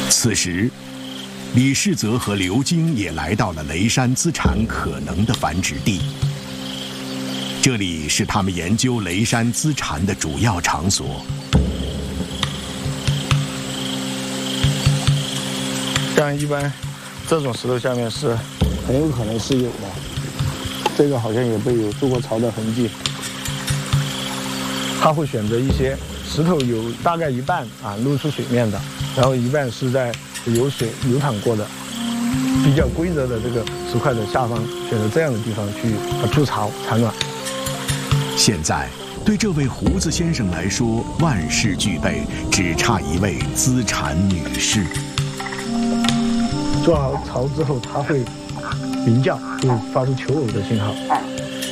此时，李世泽和刘京也来到了雷山资产可能的繁殖地。这里是他们研究雷山资产的主要场所。 像一般这种石头下面是很有可能是有的，这个好像也被有筑过巢的痕迹。他会选择一些石头有大概一半露出水面的，然后一半是在有水流淌过的比较规则的这个石块的下方，选择这样的地方去筑巢产卵。 现在对这位胡子先生来说，万事俱备，只差一位资产女士。 筑好巢之后，它会鸣叫，会发出求偶的信号。